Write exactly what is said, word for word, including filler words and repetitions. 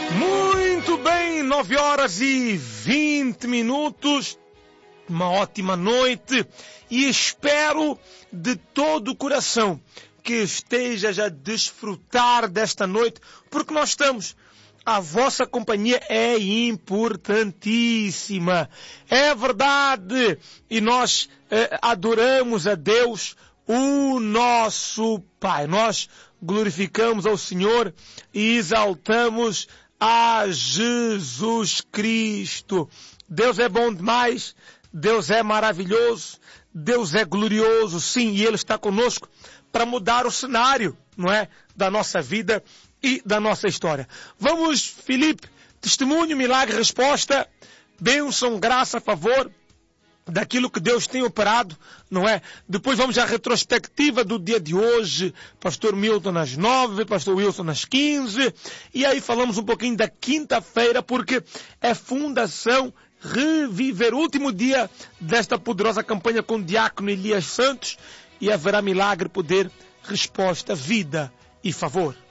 Muito bem, nove horas e vinte minutos, uma ótima noite e espero de todo o coração que estejas a desfrutar desta noite, porque nós estamos, a vossa companhia é importantíssima, é verdade, e nós eh, adoramos a Deus, o nosso Pai, nós glorificamos ao Senhor e exaltamos a Jesus Cristo. Deus é bom demais, Deus é maravilhoso, Deus é glorioso, sim, e Ele está conosco para mudar o cenário, não é, da nossa vida e da nossa história. Vamos, Filipe, testemunho, milagre, resposta, bênção, graça, favor, daquilo que Deus tem operado, não é? Depois vamos à retrospectiva do dia de hoje, pastor Milton às nove, pastor Wilson às quinze, e aí falamos um pouquinho da quinta-feira, porque é Fundação Reviver, o último dia desta poderosa campanha com o diácono Elias Santos, e haverá milagre, poder, resposta, vida e favor.